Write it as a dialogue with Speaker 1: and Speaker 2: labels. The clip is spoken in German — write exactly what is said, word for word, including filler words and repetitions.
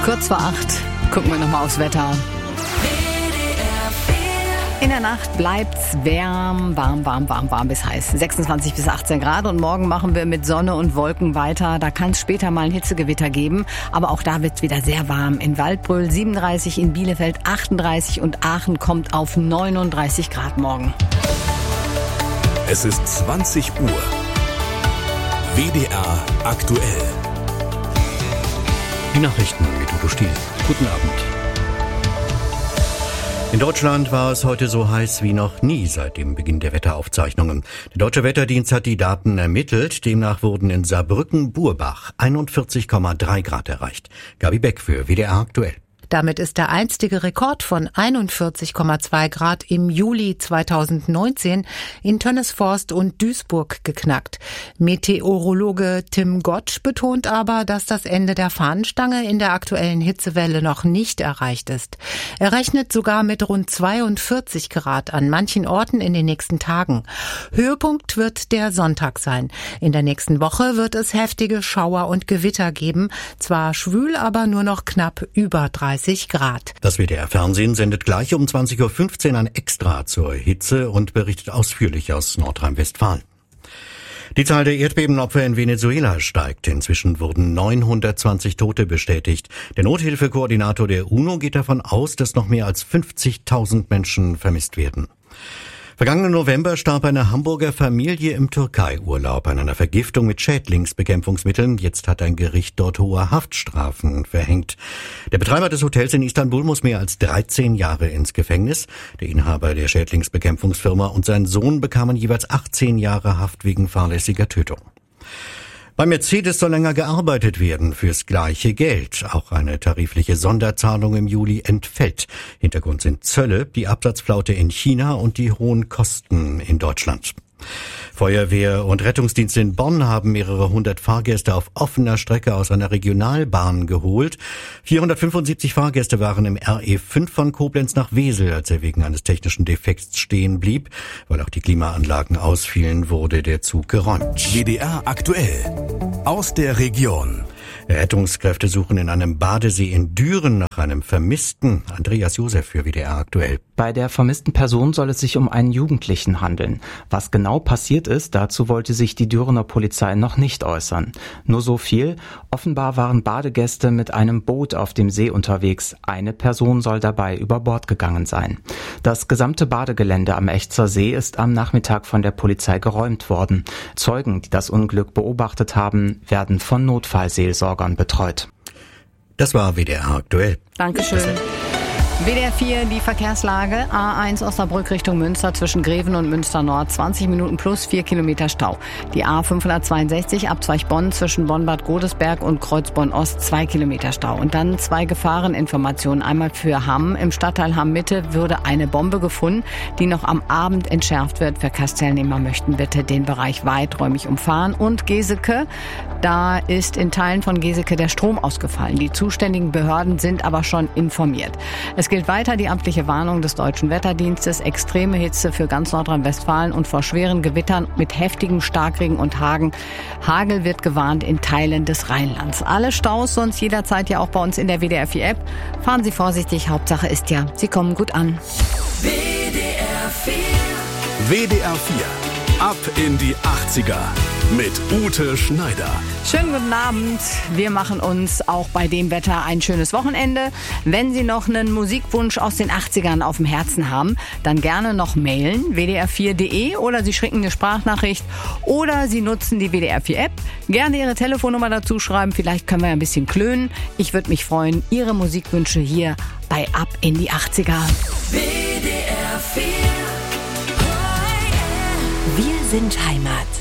Speaker 1: Kurz vor acht gucken wir nochmal aufs Wetter. In der Nacht bleibt's warm, warm, warm, warm, warm bis heiß. sechsundzwanzig bis achtzehn Grad und morgen machen wir mit Sonne und Wolken weiter. Da kann es später mal ein Hitzegewitter geben, aber auch da wird's wieder sehr warm. In Waldbröl siebenunddreißig, in Bielefeld achtunddreißig und Aachen kommt auf neununddreißig Grad morgen.
Speaker 2: Es ist zwanzig Uhr. W D R aktuell.
Speaker 3: Die Nachrichten mit Udo Stiel. Guten Abend. In Deutschland war es heute so heiß wie noch nie seit dem Beginn der Wetteraufzeichnungen. Der Deutsche Wetterdienst hat die Daten ermittelt. Demnach wurden in Saarbrücken-Burbach einundvierzig Komma drei Grad erreicht. Gabi Beck für W D R aktuell.
Speaker 4: Damit ist der einstige Rekord von einundvierzig Komma zwei Grad im Juli zweitausendneunzehn in Tönnesforst und Duisburg geknackt. Meteorologe Tim Gottsch betont aber, dass das Ende der Fahnenstange in der aktuellen Hitzewelle noch nicht erreicht ist. Er rechnet sogar mit rund zweiundvierzig Grad an manchen Orten in den nächsten Tagen. Höhepunkt wird der Sonntag sein. In der nächsten Woche wird es heftige Schauer und Gewitter geben. Zwar schwül, aber nur noch knapp über dreißig Grad.
Speaker 3: Das W D R-Fernsehen sendet gleich um zwanzig Uhr fünfzehn ein Extra zur Hitze und berichtet ausführlich aus Nordrhein-Westfalen. Die Zahl der Erdbebenopfer in Venezuela steigt. Inzwischen wurden neunhundertzwanzig Tote bestätigt. Der Nothilfekoordinator der UNO geht davon aus, dass noch mehr als fünfzigtausend Menschen vermisst werden. Vergangenen November starb eine Hamburger Familie im Türkei-Urlaub an einer Vergiftung mit Schädlingsbekämpfungsmitteln. Jetzt hat ein Gericht dort hohe Haftstrafen verhängt. Der Betreiber des Hotels in Istanbul muss mehr als dreizehn Jahre ins Gefängnis. Der Inhaber der Schädlingsbekämpfungsfirma und sein Sohn bekamen jeweils achtzehn Jahre Haft wegen fahrlässiger Tötung. Bei Mercedes soll länger gearbeitet werden fürs gleiche Geld. Auch eine tarifliche Sonderzahlung im Juli entfällt. Hintergrund sind Zölle, die Absatzflaute in China und die hohen Kosten in Deutschland. Feuerwehr und Rettungsdienste in Bonn haben mehrere hundert Fahrgäste auf offener Strecke aus einer Regionalbahn geholt. vierhundertfünfundsiebzig Fahrgäste waren im R E fünf von Koblenz nach Wesel, als er wegen eines technischen Defekts stehen blieb. Weil auch die Klimaanlagen ausfielen, wurde der Zug geräumt.
Speaker 2: W D R aktuell. Aus der Region.
Speaker 3: Rettungskräfte suchen in einem Badesee in Düren nach einem Vermissten. Andreas Josef für W D R aktuell.
Speaker 5: Bei der vermissten Person soll es sich um einen Jugendlichen handeln. Was genau passiert ist, dazu wollte sich die Dürener Polizei noch nicht äußern. Nur so viel: Offenbar waren Badegäste mit einem Boot auf dem See unterwegs. Eine Person soll dabei über Bord gegangen sein. Das gesamte Badegelände am Echzer See ist am Nachmittag von der Polizei geräumt worden. Zeugen, die das Unglück beobachtet haben, werden von Notfallseelsorgern betreut.
Speaker 3: Das war W D R aktuell.
Speaker 1: Dankeschön. W D R vier, die Verkehrslage. A eins Osnabrück Richtung Münster zwischen Greven und Münster Nord. zwanzig Minuten plus vier Kilometer Stau. Die A fünfhundertzweiundsechzig Abzweig Bonn zwischen Bonn-Bad Godesberg und Kreuzborn Ost. zwei Kilometer Stau. Und dann zwei Gefahreninformationen. Einmal für Hamm. Im Stadtteil Hamm-Mitte wurde eine Bombe gefunden, die noch am Abend entschärft wird. Verkehrsteilnehmer möchten bitte den Bereich weiträumig umfahren. Und Geseke. Da ist in Teilen von Geseke der Strom ausgefallen. Die zuständigen Behörden sind aber schon informiert. Es gilt weiter die amtliche Warnung des Deutschen Wetterdienstes, extreme Hitze für ganz Nordrhein-Westfalen und vor schweren Gewittern mit heftigem Starkregen und Hagen. Hagel wird gewarnt in Teilen des Rheinlands. Alle Staus sonst jederzeit ja auch bei uns in der W D R vier App. Fahren Sie vorsichtig, Hauptsache ist ja, Sie kommen gut an.
Speaker 2: W D R vier. W D R vier. Ab in die achtziger. Mit Ute Schneider.
Speaker 1: Schönen guten Abend. Wir machen uns auch bei dem Wetter ein schönes Wochenende. Wenn Sie noch einen Musikwunsch aus den achtzigern auf dem Herzen haben, dann gerne noch mailen, w d r vier punkt de, oder Sie schicken eine Sprachnachricht oder Sie nutzen die W D R vier App. Gerne Ihre Telefonnummer dazu schreiben, vielleicht können wir ein bisschen klönen. Ich würde mich freuen, Ihre Musikwünsche hier bei Ab in die achtziger.
Speaker 2: W D R vier.
Speaker 6: Wir sind Heimat.